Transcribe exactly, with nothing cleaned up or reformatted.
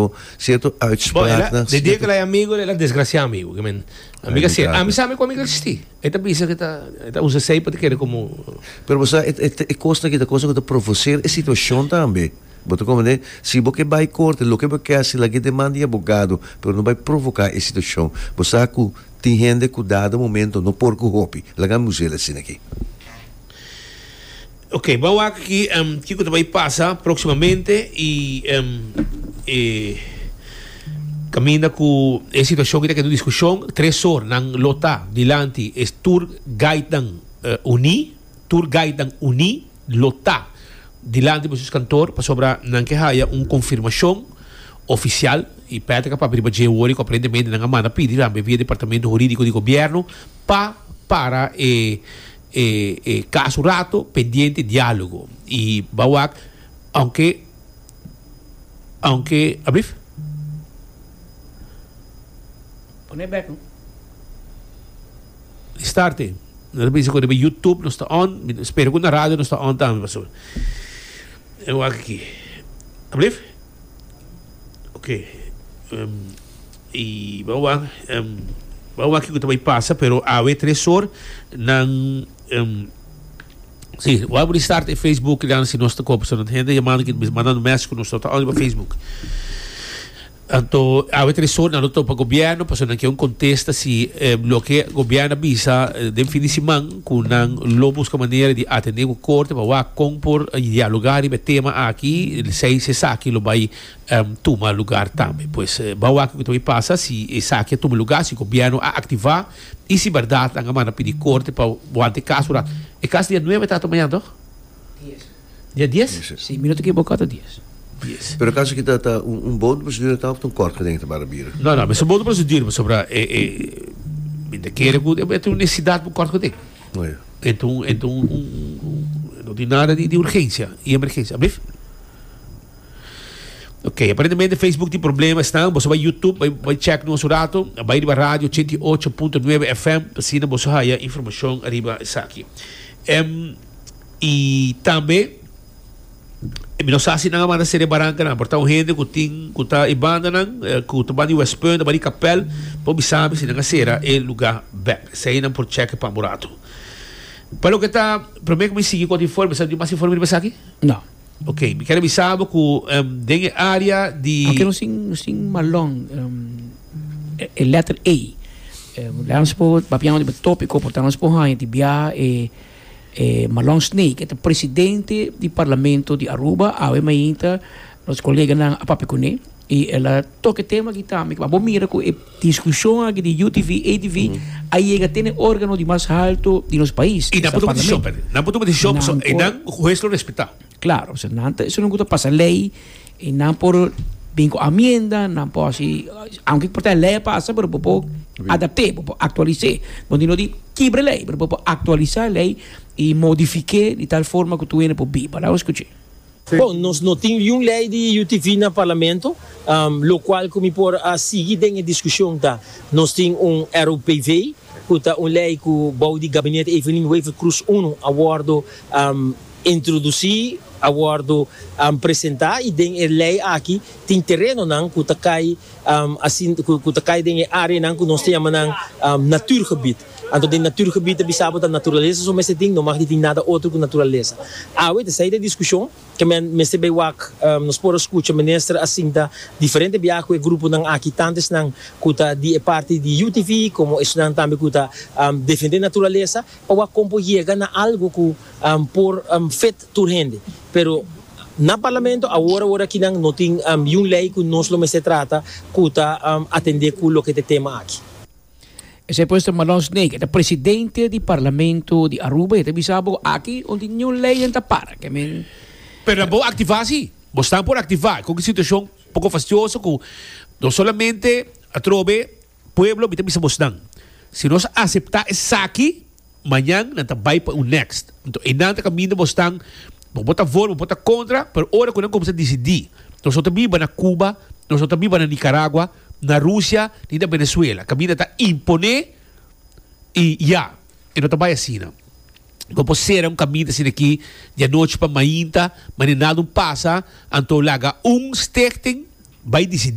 no certo uitspraak na de dia que ela é amigo ela é desgraciado amigo que men amiga se a mim sabe como amiga existi eta bisa que tá eta usa sei para querer como pero você é costa que da coisa que provocar a situação também. Boto como né? Se você vai corte, o que você quer se lá que demanda advogado, pero não vai provocar a situação. Você que tem gente cuidado momento no porco hopi. Lá que museu assim aqui. Ok, vamos aqui um, que vai passar proximamente e um, e caminha com a situação que está em discussão. Três horas na lota dilante é tour guide uh, uni, tour guide uni lota dilante dos cantor para sobra não que haja uma confirmação oficial e pede que para abrir o hoje aparentemente não manda pedir a via departamento jurídico do governo pa, para e eh, eh, caso rato pendiente diálogo y Bawak aunque aunque abrir poner back no starte no dice que YouTube no está on espero que na rádio no está on também pastor eu aqui abrir ok um, e Bawak um, Bawak que também passa pero a três horas não Um, sim, o abrir start em Facebook dan si nós está cooperação gente chamando que mandando mensagem nós está on Facebook. Então, a três horas na luta para o governo, para que um contesta se eh, o que o governo avisa eh, de fim de semana, com não busca maneira de atender o corte, para compor e dialogar e tema aqui, sei se aqui lo vai um, tomar lugar também. Pois, bawa que também passa se essa aqui toma lugar, se o governo a ativar e se verdade a manda pedir corte para o ante caso lá. E caso dia nove está amanhã, não? Dia dez? Sim, minuto que bocado dez. Yes. Pero caso que está tá, um, um bom procedura está um corte que tem que tomar a bira. Não, não, mas um bom procedura sobre é é ainda quer que é ter necessidade para o corte que tem. Então, então um, um, não tem nada de, de urgência e emergência. Abrir? Ok, aparentemente Facebook tem problemas, está? Você vai YouTube, vai, vai check no nosso rato, vai ir para a rádio cento e oito ponto nove F M, assim você vai a informação arriba essa aqui. Um, e também não sei se não há ser barranca não, porque tem gente que tem que está ibanda não, que está bani West Point, bani Capel, para sabe se não será o lugar back, se não por check para morato. Para o que está, primeiro que me seguir com a informação, sabe mais informação aqui? Não. Ok, me quero avisar que um, tem área de. Aqui não sim sim malong, um, é letra A. Lemos por papião de tópico, portanto por aí de bia e Eh, Malong Snake, é o presidente do parlamento de Aruba, a ainda os colegas na Apapicune, e ela toca tema que também, que vamos mirar com a discussão aqui de U T V, A T V, aí ele tem órgão de mais alto de nosso país. E não pode decisão, não pode decisão, e não o resto respeitar. Claro, isso não pode passar lei, e não por bem com amenda, não pode assim, aunque por a lei passa, mas pode adaptar, pode atualizar, quando não diz quebra a lei, mas pode atualizar a lei e modificar de tal forma que tu ainda pode vir. Para escutar. Bom, nós não temos uma lei de U T V no parlamento, um, o qual como por a seguir a discussão tá, nós temos um R O P V, que é uma lei que o bom de gabinete Evelyn Weaver Cruz um aguardo um, introduzir, aguardo um, apresentar e tem a lei aqui tem terreno não que cai um, assim que cai tem área não que nós temos um, natuurgebied. Então, tem natuurgebied hebben samen dat naturaleza zo met ding, não mag niet nada outro que naturaleza. Ah, weet je, de discussão que men mensen bij wak um, nos por escuta minister assim da diferente biaco e grupo nang aqui tantos nang kuta di parte de U T V como estudante também kuta um, defender naturaleza para como chega na algo que um, por um, fet turhende. Pero na parlamento agora agora que não tem um, um lei que nós lo se trata kuta um, atender com o que te tema aqui. Esse puesto Malong Snake, é o presidente do parlamento de Aruba, e também sabe aqui onde nenhuma lei entra para. Que men... Pero não vou ativar sim, vou estar por ativar, com uma situação um pouco fastidiosa, que não somente a trove, pueblo, mas também estamos dando. Se nós aceitar essa aqui, amanhã nós vai para o next. Então, e não caminho vamos estar, vamos botar a favor, vamos botar contra, mas hora que não começa a decidir. Nós também vamos na Cuba, nós também vamos na Nicarágua, na Rússia e na Venezuela. Caminha está imponer e já. E não está bem assim, não. Vamos ser um caminho assim aqui, de noite para mainta, mas nada não passa, então laga um stichting vai decidir.